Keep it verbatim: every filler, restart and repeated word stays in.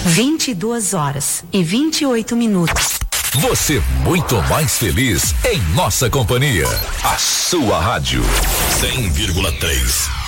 vinte e duas horas e vinte e oito minutos. Você muito mais feliz em nossa companhia. A sua rádio cem vírgula três.